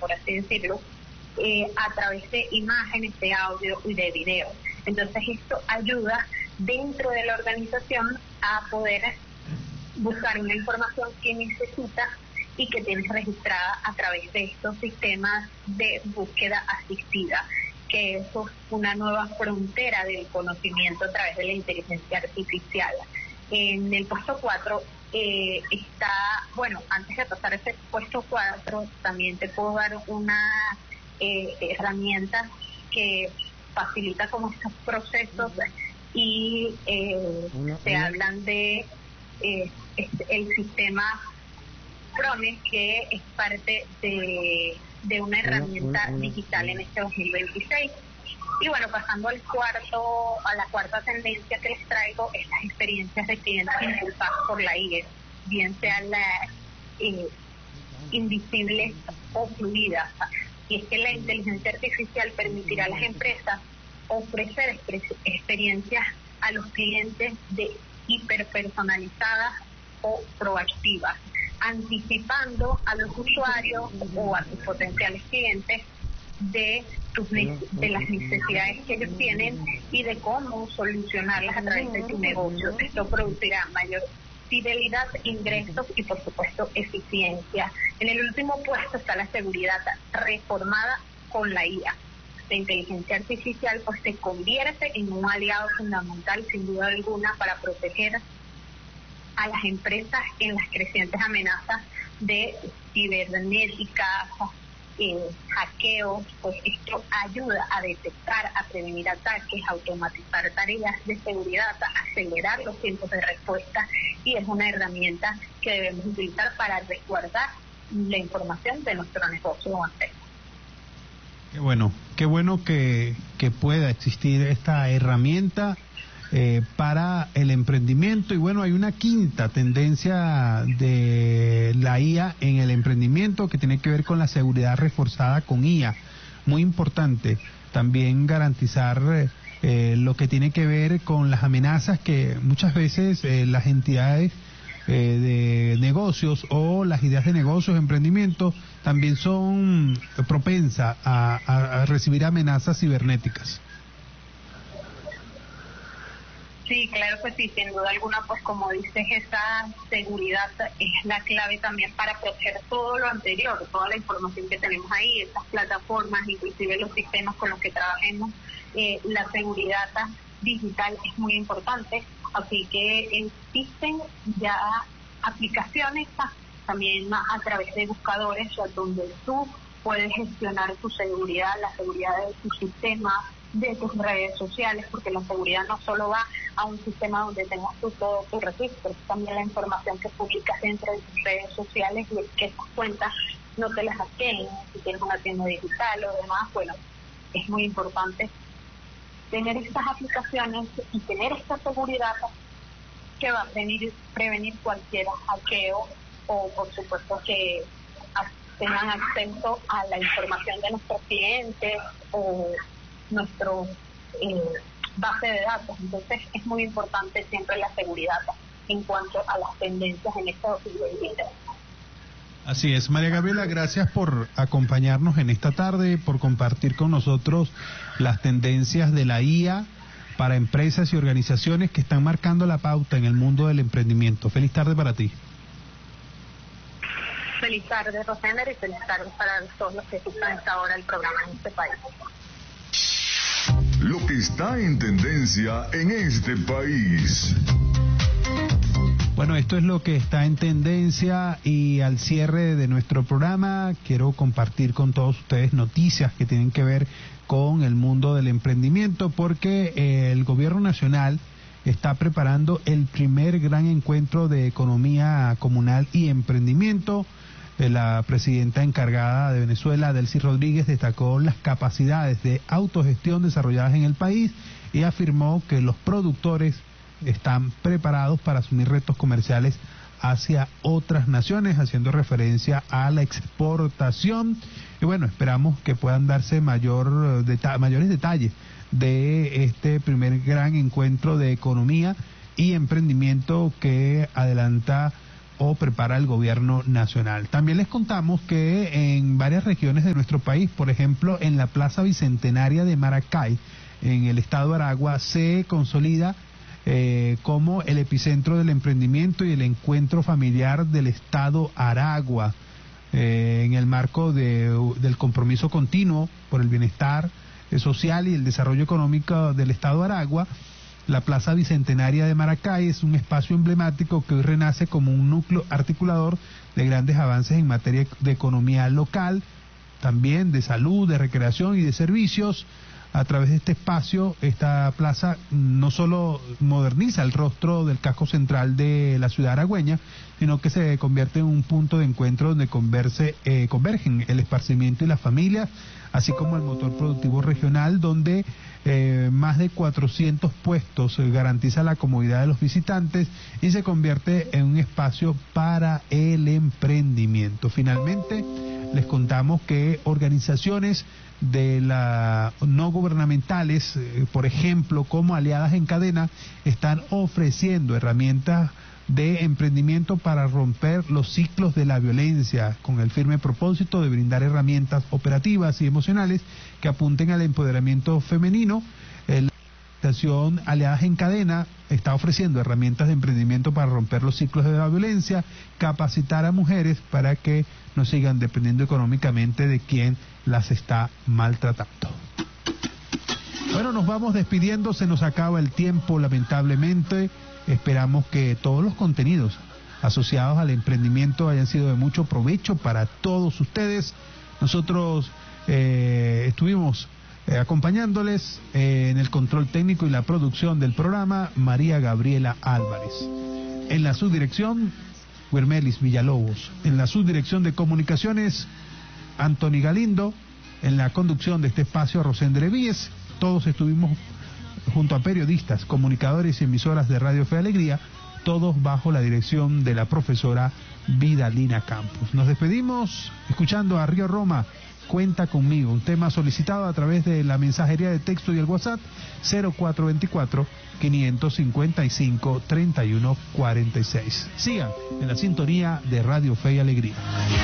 por así decirlo, a través de imágenes, de audio y de video. Entonces esto ayuda dentro de la organización a poder buscar una información que necesita y que tienes registrada a través de estos sistemas de búsqueda asistida, que eso es una nueva frontera del conocimiento a través de la inteligencia artificial. En el puesto 4 está, bueno, antes de pasar a ese puesto 4, también te puedo dar una herramienta que facilita como estos procesos y se hablan de el sistema PRONE, que es parte de una herramienta digital en este 2026. Y bueno, pasando a la cuarta tendencia que les traigo, estas experiencias de clientes impulsadas por la IA, bien sean invisibles o fluidas. Y es que la inteligencia artificial permitirá a las empresas ofrecer experiencias a los clientes de hiperpersonalizadas o proactivas, anticipando a los usuarios o a sus potenciales clientes de las necesidades que ellos tienen y de cómo solucionarlas a través de su negocio. Esto producirá mayor fidelidad, ingresos y, por supuesto, eficiencia. En el último puesto está la seguridad reformada con la IA. La inteligencia artificial pues se convierte en un aliado fundamental, sin duda alguna, para proteger a las empresas en las crecientes amenazas de cibernética, hackeos. Pues esto ayuda a detectar, a prevenir ataques, a automatizar tareas de seguridad, a acelerar los tiempos de respuesta, y es una herramienta que debemos utilizar para resguardar la información de nuestro negocio o empresa. Qué bueno que pueda existir esta herramienta para el emprendimiento. Y bueno, hay una quinta tendencia de la IA en el emprendimiento que tiene que ver con la seguridad reforzada con IA. Muy importante también garantizar lo que tiene que ver con las amenazas que muchas veces las entidades de negocios o las ideas de negocios, emprendimiento, también son propensas a recibir amenazas cibernéticas. Sí, claro que sí, sin duda alguna, pues como dices, esa seguridad es la clave también para proteger todo lo anterior, toda la información que tenemos ahí, estas plataformas, inclusive los sistemas con los que trabajemos. La seguridad digital es muy importante, así que existen ya aplicaciones también a través de buscadores donde tú puedes gestionar tu seguridad, la seguridad de tu sistema, de tus redes sociales, porque la seguridad no solo va a un sistema donde tengas todo tu registro, también la información que publicas dentro de tus redes sociales y que tus cuentas no te las hackeen, si tienes una tienda digital o demás. Bueno, es muy importante tener estas aplicaciones y tener esta seguridad que va a prevenir cualquier hackeo, o por supuesto que tengan acceso a la información de nuestros clientes o nuestro base de datos. Entonces es muy importante siempre la seguridad en cuanto a las tendencias en esta 2023. Así es, María Gabriela, gracias por acompañarnos en esta tarde, por compartir con nosotros las tendencias de la IA para empresas y organizaciones que están marcando la pauta en el mundo del emprendimiento. Feliz tarde para ti. Feliz tarde, Rosener, y feliz tarde para todos los que escuchan hasta ahora el programa en este país. Lo que está en tendencia en este país. Bueno, esto es lo que está en tendencia, y al cierre de nuestro programa quiero compartir con todos ustedes noticias que tienen que ver con el mundo del emprendimiento, porque el gobierno nacional está preparando el primer gran encuentro de economía comunal y emprendimiento. La presidenta encargada de Venezuela, Delcy Rodríguez, destacó las capacidades de autogestión desarrolladas en el país y afirmó que los productores están preparados para asumir retos comerciales hacia otras naciones, haciendo referencia a la exportación. Y bueno, esperamos que puedan darse mayores detalles de este primer gran encuentro de economía y emprendimiento que adelanta o prepara el gobierno nacional. También les contamos que en varias regiones de nuestro país, por ejemplo, en la Plaza Bicentenaria de Maracay, en el estado de Aragua, se consolida como el epicentro del emprendimiento y el encuentro familiar del estado Aragua, en el marco del compromiso continuo por el bienestar social y el desarrollo económico del estado Aragua. La Plaza Bicentenaria de Maracay es un espacio emblemático que hoy renace como un núcleo articulador de grandes avances en materia de economía local, también de salud, de recreación y de servicios. A través de este espacio, esta plaza no solo moderniza el rostro del casco central de la ciudad aragüeña, sino que se convierte en un punto de encuentro donde convergen el esparcimiento y las familias, así como el motor productivo regional, donde más de 400 puestos garantiza la comodidad de los visitantes y se convierte en un espacio para el emprendimiento. Finalmente, les contamos que organizaciones de la no gubernamentales, por ejemplo, como Aliadas en Cadena, están ofreciendo herramientas de emprendimiento para romper los ciclos de la violencia, con el firme propósito de brindar herramientas operativas y emocionales que apunten al empoderamiento femenino. La organización Aliadas en Cadena está ofreciendo herramientas de emprendimiento para romper los ciclos de la violencia, capacitar a mujeres para que no sigan dependiendo económicamente de quien las está maltratando. Bueno, nos vamos despidiendo, se nos acaba el tiempo lamentablemente. Esperamos que todos los contenidos asociados al emprendimiento hayan sido de mucho provecho para todos ustedes. Nosotros estuvimos acompañándoles en el control técnico y la producción del programa, María Gabriela Álvarez. En la subdirección, Guermelis Villalobos. En la subdirección de comunicaciones, Antoni Galindo. En la conducción de este espacio, Rosendre Víez. Todos estuvimos junto a periodistas, comunicadores y emisoras de Radio Fe y Alegría, todos bajo la dirección de la profesora Vidalina Campos. Nos despedimos escuchando a Río Roma, Cuenta Conmigo, un tema solicitado a través de la mensajería de texto y el WhatsApp 0424-555-3146. Sigan en la sintonía de Radio Fe y Alegría.